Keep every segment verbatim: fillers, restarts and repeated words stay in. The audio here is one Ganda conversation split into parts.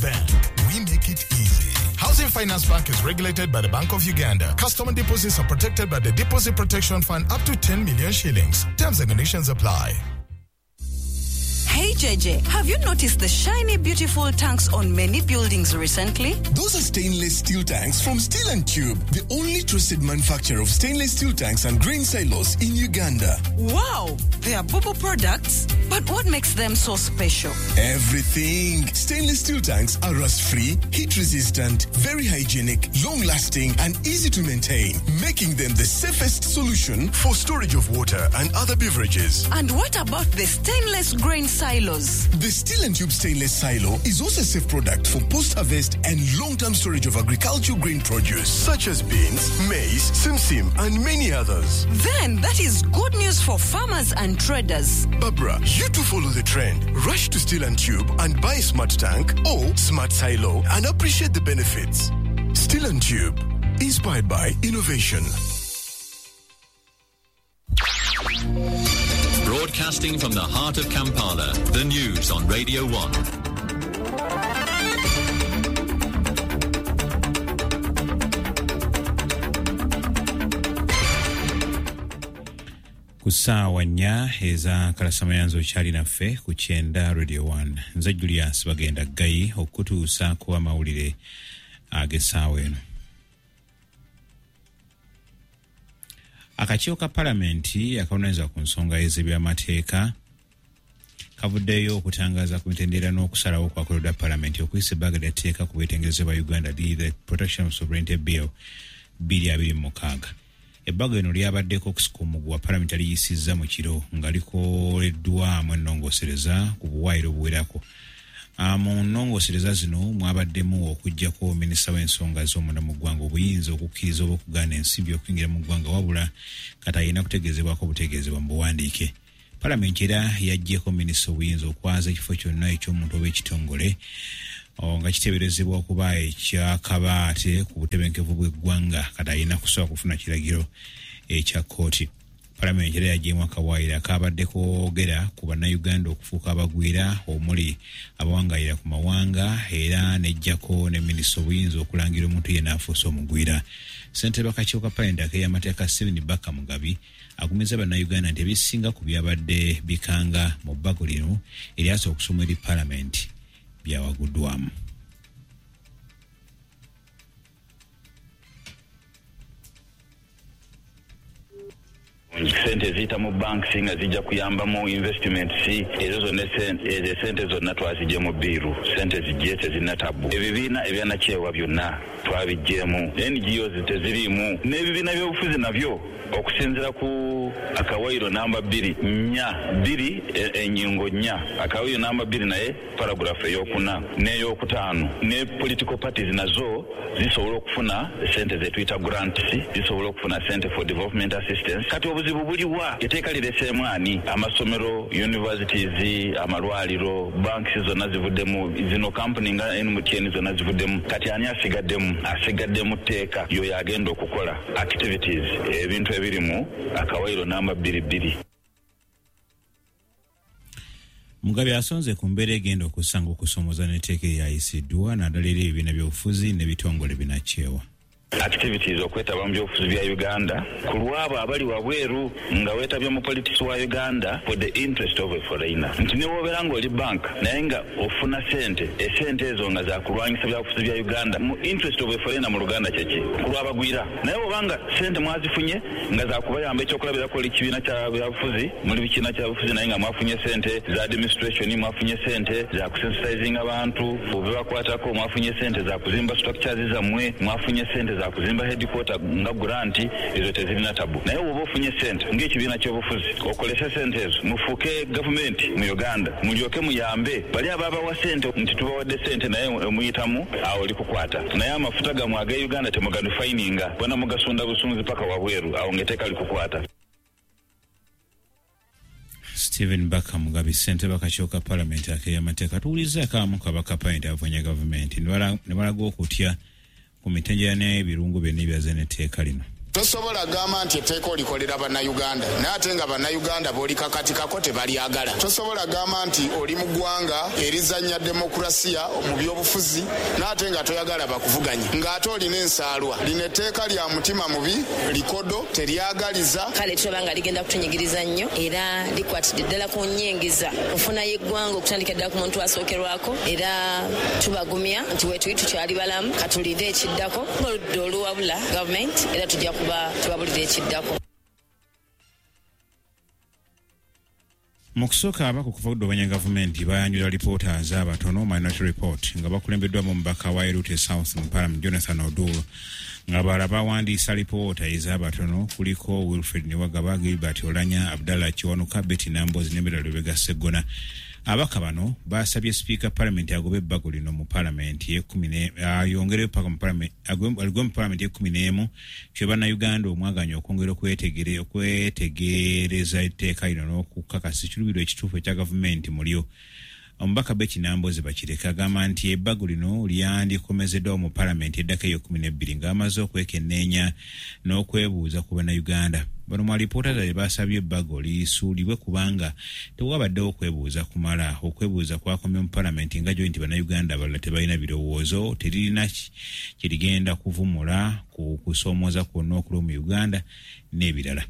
Bank. We make it easy. Housing Finance Bank is regulated by the Bank of Uganda. Customer deposits are protected by the Deposit Protection Fund up to ten million shillings. Terms and conditions apply. Hey J J, have you noticed the shiny, beautiful tanks on many buildings recently? Those are stainless steel tanks from Steel and Tube, the only trusted manufacturer of stainless steel tanks and grain silos in Uganda. Wow, they are Bubu products, but what makes them so special? Everything. Stainless steel tanks are rust-free, heat-resistant, very hygienic, long-lasting, and easy to maintain, making them the safest solution for storage of water and other beverages. And what about the stainless grain silos? The Steel and Tube stainless silo is also a safe product for post-harvest and long-term storage of agricultural grain produce, such as beans, maize, simsim, and many others. Then that is good news for farmers and traders. Barbara, you too follow the trend. Rush to Steel and Tube and buy a smart tank or smart silo and appreciate the benefits. Steel and Tube, inspired by innovation. Broadcasting from the heart of Kampala, the news on Radio one. Kusaawa nnya eza kalasamayanzo chali naffe ku Kyenda Radio one. Nze Julius bagenda gayi okutuusa ku amawulire ag'essaawa eno. Akakiiko ka Palamenti akawunanyizibwa ku nsonga ez'ebyamateeka kavuddeyo okutangaza ku mitendera n'okusalawo kwakoleddwa Palamenti okuyisa ebbaga lyateeka ku bwetengereze bwa Uganda the Protection of Sovereignty Bill bbiri abiri mu mukaaga. Ebbago eno lyabaddeko okusika omugwa Palamenti aliyisizza mu kiro nga likoleddwamu ennongoosereza ku buwaayiro obuwerako. Mu nnongoosereza zino mwabaddemu okuggyako minisita w'ensonga z'omunda mu ggwanga obuyinza okukkiriza oba okugaana ensimbi okuyingira mu ggwanga wabula kati alina kutegeezebwako obutegeezebwa mu buwandiike. Palamenti era yaggyeko minisita obuyinza okwaza ekifo kyonna eky'omuntu oba ekitongole nga kiteeberezebwa okuba ekyakabaate ku butebenkevu bw'eggwanga kati alina kusobola kufuna kiragiro ekya kkooti. Palamenti era yaggyeemu akawaayiro akabadde koogera ku bannayuganda okufuuka abagwira omuli abawangaalira ku mawanga era n'ejjako ne minisita obuyinza okulangira omuntu yenna afuuse omugwira. Ssentebe w'akakiiko ka Palamenti ak'ebyamateeka Stephen Baka Mugabi agumizza bannayuganda nti ebisinga ku byabadde bikanga mu bbago lino eryasobola okusoma eri Palamenti byawaguddwamu. Sente ziyita mu banks nga zijja kuyambamu investments ezo zonna ezo sente zonna twazijje mu biiru sente zijje tezirina tabu. Ebibiina ebyanakyewa byonna twabijjeemu, N G Os teziriimu, n'ebibiina by'obufuzi nabyo okusinziira ku akawairo namba bbiri nnya bbiri ennyingo nnya akawairo namba bbiri naye paragraph ey'okuna n'ey'okutaano ne political parties nazo zisobola okufuna sente zetuyita grants, zisobola okufuna sente for development assistance. Kati obuzibu buliwa etteeka lireseemu ani? Amasomero, universities, amalwaliro, banks zonna zivuddemu, zino company nga N M T N zonna zivuddemu. Kati ani asigaddemu? Asigaddemu tteeka yoyo agenda okukola activities ebintu ebirimu akawairo namba bbiri bbiri. Mugabe asonze ku mbeera egenda okusanga okusomoza n'etteeka eryayiisiddwa naddala eri ebibiina by'obufuzi n'ebitongole binakyewa. Activities okwetaba mu byobufuzi bya Uganda ku lwabo abali wabweru nga weetabye mu politics wa Uganda for the interest of a foreigner. Nti ne wobeera ng'oli bank naye nga ofuna sente, esente ezo nga zakulwanyisa byabufuzi bya Uganda mu interest of a foreigner mu Luganda kyeki ku lwabagwira. Naye obanga sente mwazifunye nga zakubayamba ekyokulabirako oli kibiina kya byabufuzi muli bikiina kya bufuzi naye nga mwafunye sente za administration, mwafunye sente za kusensitizing abantu obebakwatako, mwafunye sente za kuzimba structures zammwe, mwafunye sente za kuzimba headquarter nga granti, ezo tezirina tabu. Naye oba ofunye sente ng'ekibiina ky'obufuzi okolese sente ezo mufuuke gavumenti mu Uganda mulyoke muyambe bali ababawa sente nti tubawadde sente naye muyitamu awo oli kukwata. Naye amafuta gammwe aga Uganda temugadufayininga bona mugasunda busunzi paka wabweru awo ng'etteeka likukwata. Stephen Baka Mugabe ssentebe w'akakiiko ka Palamenti ak'ebyamateeka tuwulizza akamu kabaka Palamenti avunye gavumenti ne balaga okutya ku mitendera n'ebirungu byonna ebyaze n'etteeka lino. Tosobola gamba nti etteeka olikolera bannayuganda naye ate nga bannayuganda b'olikakatikako tebalyagala. Tosobola gamba nti oli mu ggwanga erizannya demokulasiya mu byobufuzi naye ate nga toyagala bakuvuganye ng'ate olina ensaalwa. Lino etteeka lya mutima mubi, likodo, teryagaliza. Kale tulaba nga ligenda kutunyigiriza nnyo era likwatidde ddala ku nnyingiza nfuna y'eggwanga okutandika ddala ku muntu asookerwako, era tubagumya nti weetuli tukyali balamu katulide ekiddako oludde oluwabula gavumenti era tujja kuba tubabulira ekiddako. Mu kusooka abako okuva kudobanya gavumenti bayanjula lipoota z'abatono Minority Report nga bakulembeddwa mu mubaka wa Erute South mu Parliament Jonathan Odulo nga bala bawandiisa lipoota ez'abatono kuliko Wilfred Niwagaba, Gilbert Olanya, Abdallah Kiwanuka, Betty Nambozi n'emirala Lubega Sseggona. Abaka bano basabye Speaker Parliament agobe ebbago lino mu Parliament y'ekumi ne ayongere paka mu Parliament agwe mu Parliament y'ekumi n'emu kye bannayuganda omwaganya okwongera okwetegere okwetegereza etteeka lino n'okukakasa ekirubirwa ekituufu ekya gavumenti mulyo. Omubaka Betty Nambozi Bakireka agamba nti ebbago lino lyandikomezeddwawo mu Parliament eddaka ey'ekumi n'ebbiri ng'amaze okwekenneenya n'okwebuuza ku bannayuganda. Bano mu alipoota zaabwe basabye ebbago lisuulibwe kubanga tewabaddewo okwebuuza kumala. Okwebuuza kwakomye mu Parliament nga jo nti bannayuganda abalala tebalina birowoozo, teririna kye ligenda kuvumula ku kusoomooza kwonna okuli mu Uganda n'ebirala.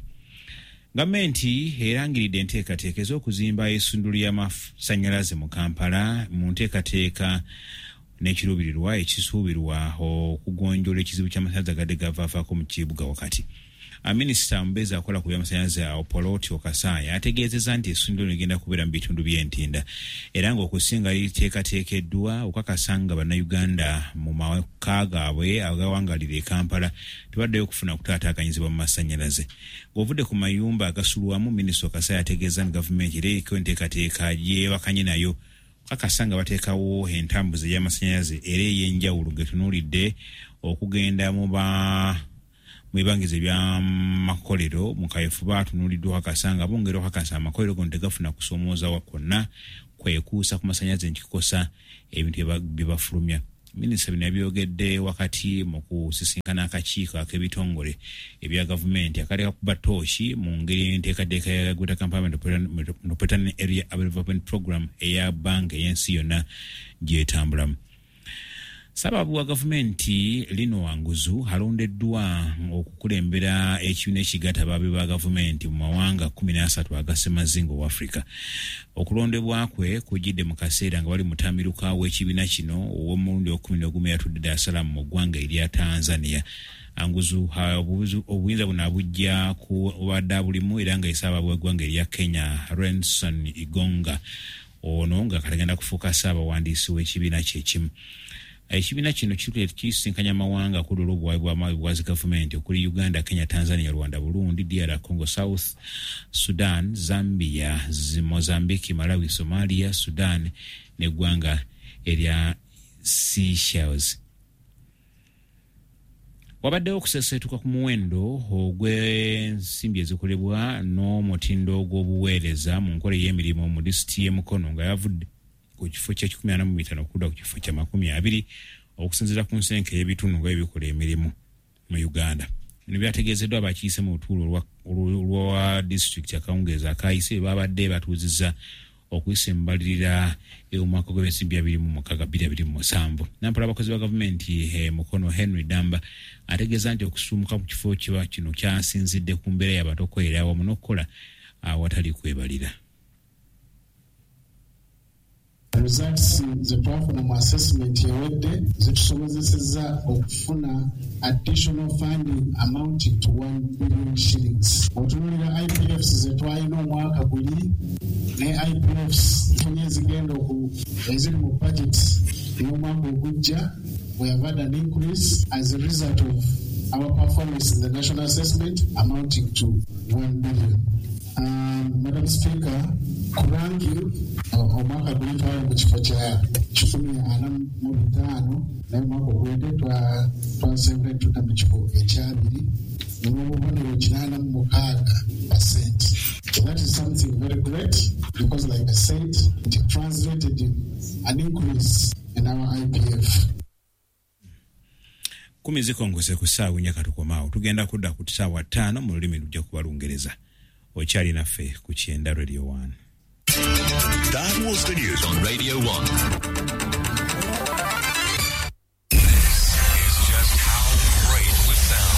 Gavumenti erangiridde enteekateeka ez'okuzimba essundiro ly'amasannyalaze mu Kampala mu nteekateeka n'ekiruubirirwa ekisuubirwa okugonjoola ekizibu ky'amasannyalaze agadde gavaavaako mu kibuga wakati. Minisita Mbezi akola ku by'amasannyalaze Opoloti Okasaaya ategeezezza nti essundiro ligenda kubeera mu bitundu by'Entinda era ng'okusinga liteekateekeddwa okukakasa nga bannayuganda mu maka gaabwe agawangalira e Kampala tebaddeyo okufuna kutaataaganyizibwa mu masannyalaze. Ng'ovudde ku mayumba agasulwamu, Minisita Okasaaya ategeezza nti gavumenti eriko enteekateeka gyebakanye nayo okukakasa nga bateekawo entambuza y'amasannyalaze era ey'enjawulo ng'etunuulidde okugenda mu ba mwibangize bya makolero mu kayefuba atunuuliddwa akasanga bongera okakasa amakolero gono tegafuna kusoomooza wakonna kwekuusa ku masannyalaze nkikosa ebintu bye bafulumya. Minisita bino yabyogedde wakati mu kusisinkana akakiiko ak'ebitongole ebya gavumenti akaleka kuba tooshi mu ngeri enteekateeka ya Greater Kampala Metropolitan Area Development Program eya banka ey'ensi yonna gyetambulamu. Sababu wa gavumenti Lino Wanguzu alondeddwa okukulembera ekibiina ekigatta ababe ba gavumenti mu mawanga kumi n'asatu agassemazinga wa Africa. Okulondebwa kwe kujjidde mu kaseera nga wali mutamiruka w'ekibiina kino ow'omulundi okumi n'ogumu yatudde Dar es Salaam mu ggwanga erya Tanzania. Anguzu obuyinza buno abujja ku obadde bulimu era nga yesababu w'eggwanga erya Kenya Renson Igonga ono nga kalagenda kufuuka ssaabawandiisi w'ekibiina kye kimu. Ekibiina kino kisinkanya amawanga ku lulwo bwazi gavumenti okuli Uganda, Kenya, Tanzania, Rwanda, Burundi, D R Congo, South Sudan, Zambia, Mozambique, Malawi, Somalia, Sudan n'eggwanga erya Seychelles. Wabaddewo okuseseetuka ku muwendo ogw'ensimbi ezikolebwa n'omutindo gw'obuweereza mu nkola y'emirimu mu disitulikiti y'e Mukono nga yavudde ku kifo kya kikumi ana mu mitano okudda ku kifo kya makumi abiri okusinziira ku nsenke y'ebitundu nga ebikola emirimu mu Uganda. Bino byategeezeddwa abakiise mu lutuulo lwa disitulikiti akawungeezi akayise babadde batuuzizza okuyisa embalirira ey'omwaka gw'ensimbi abiri mu mukaaga bbiri abiri mu musanvu. Nampala abakozi ba gavumenti Mukono Henry Damba ategeeza nti okusumuka mu kifo kiba kino kyasinzidde ku mbeera y'abantu okukolera awamu n'okukola awatali kwebalira. Results zetwafuna mu assessment yawedde zitusobozesezza okufuna additional funding amounting to one billion shillings. Otunulira I P Fs zetwalina omwaka guli ne I P Fs tufunye ezigenda eziri mu budget y'omwaka ogujja. We have had an increase as a result of our performance in the national assessment amounting to one billion. Um, Madam Speaker, kurangi omwaka guli twali mu kifo kya kikumi ana mu bitaano naye omwaka ogwedde twasembere tutta mu kifo ekyabiri n'obubonero kinaana mu mukaaga percent. So that is something very great because, like I said, it translated in an increase in our I P F. kumi zikongose ku ssaawa nnya katukomaawo tugenda kudda ku ssaawa ttaano mu lulimi lujja kuba Lungereza. Okyali naffe ku Kyenda Radio one. That was the news on Radio one.